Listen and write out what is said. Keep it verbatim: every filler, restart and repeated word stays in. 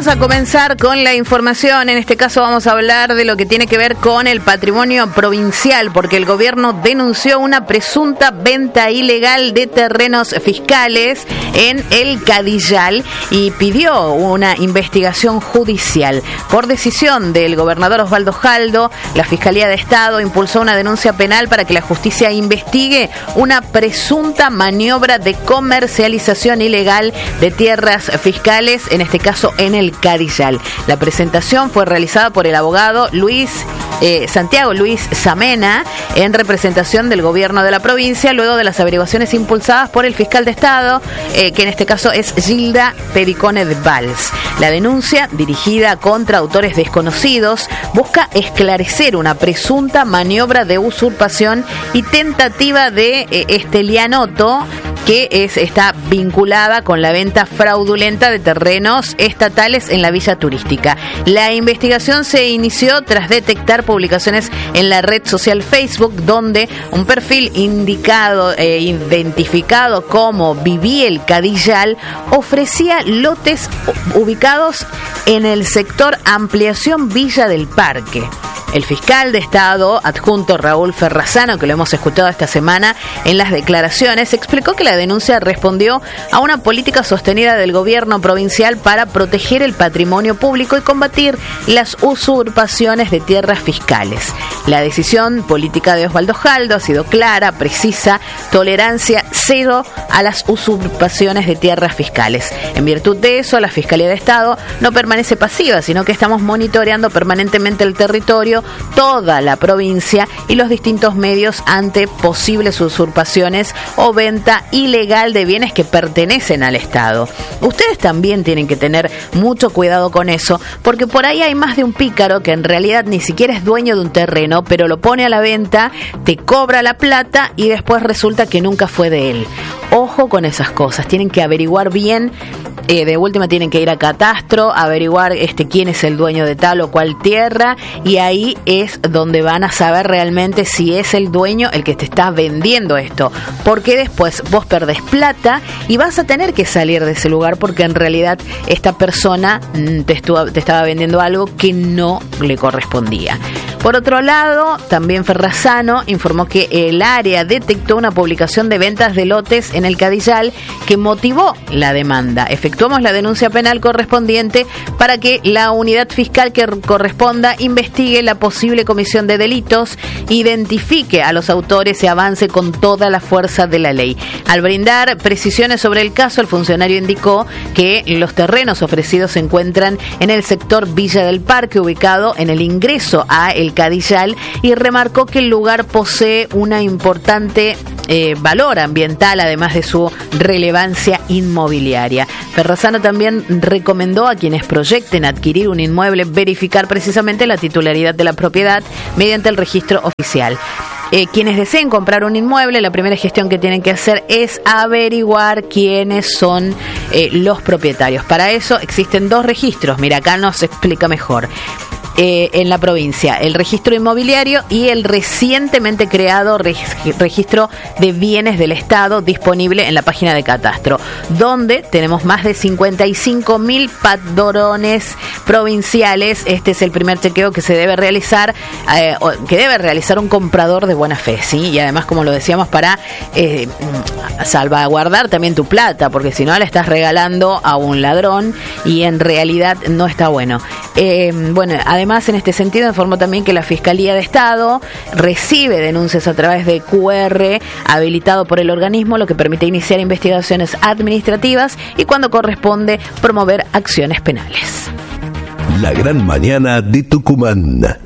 Vamos a comenzar con la información. En este caso vamos a hablar de lo que tiene que ver con el patrimonio provincial, porque el gobierno denunció una presunta venta ilegal de terrenos fiscales en el Cadillal y pidió una investigación judicial. Por decisión del gobernador Osvaldo Jaldo, la Fiscalía de Estado impulsó una denuncia penal para que la justicia investigue una presunta maniobra de comercialización ilegal de tierras fiscales, en este caso en el Cadillal. La presentación fue realizada por el abogado Luis eh, Santiago Luis Samena en representación del gobierno de la provincia, luego de las averiguaciones impulsadas por el fiscal de Estado, eh, que en este caso es Gilda Pericone de Valls. La denuncia, dirigida contra autores desconocidos, busca esclarecer una presunta maniobra de usurpación y tentativa de eh, estelianoto que es, está vinculada con la venta fraudulenta de terrenos estatales en la villa turística. La investigación se inició tras detectar publicaciones en la red social Facebook, donde un perfil indicado, eh, identificado como Viví el Cadillal, ofrecía lotes ubicados en el sector Ampliación Villa del Parque. El fiscal de Estado adjunto Raúl Ferrazano, que lo hemos escuchado esta semana en las declaraciones, explicó que la denuncia respondió a una política sostenida del gobierno provincial para proteger el patrimonio público y combatir las usurpaciones de tierras fiscales. La decisión política de Osvaldo Jaldo ha sido clara, precisa: tolerancia cero a las usurpaciones de tierras fiscales. En virtud de eso, la Fiscalía de Estado no permanece pasiva, sino que estamos monitoreando permanentemente el territorio, toda la provincia y los distintos medios ante posibles usurpaciones o venta ilegal de bienes que pertenecen al Estado. Ustedes también tienen que tener mucho cuidado con eso, porque por ahí hay más de un pícaro que en realidad ni siquiera es dueño de un terreno, pero lo pone a la venta, te cobra la plata y después resulta que nunca fue de él. Ojo con esas cosas, tienen que averiguar bien. Eh, de última tienen que ir a Catastro, averiguar este quién es el dueño de tal o cual tierra, y ahí es donde van a saber realmente si es el dueño el que te está vendiendo esto, porque después vos perdés plata y vas a tener que salir de ese lugar, porque en realidad esta persona te, estuvo, te estaba vendiendo algo que no le correspondía. Por otro lado, también Ferrazano informó que el área detectó una publicación de ventas de lotes en el Cadillal que motivó la demanda. Efectuamos la denuncia penal correspondiente para que la unidad fiscal que corresponda investigue la posible comisión de delitos, identifique a los autores y avance con toda la fuerza de la ley. Al brindar precisiones sobre el caso, el funcionario indicó que los terrenos ofrecidos se encuentran en el sector Villa del Parque, ubicado en el ingreso a el Cadillal, y remarcó que el lugar posee una importante eh, valor ambiental, además de su relevancia inmobiliaria. Ferrazano también recomendó a quienes proyecten adquirir un inmueble verificar precisamente la titularidad de la propiedad mediante el registro oficial. Eh, quienes deseen comprar un inmueble, la primera gestión que tienen que hacer es averiguar quiénes son eh, los propietarios. Para eso existen dos registros. Mira, acá nos explica mejor. Eh, en la provincia, el registro inmobiliario y el recientemente creado reg- registro de bienes del Estado, disponible en la página de Catastro, donde tenemos más de cincuenta y cinco mil padrones provinciales. Este es el primer chequeo que se debe realizar, eh, que debe realizar un comprador de buena fe, ¿sí? Y además, como lo decíamos, para eh, salvaguardar también tu plata, porque si no la estás regalando a un ladrón y en realidad no está bueno. Eh, bueno, además Además, en este sentido, informó también que la Fiscalía de Estado recibe denuncias a través de Q R habilitado por el organismo, lo que permite iniciar investigaciones administrativas y, cuando corresponde, promover acciones penales. La gran mañana de Tucumán.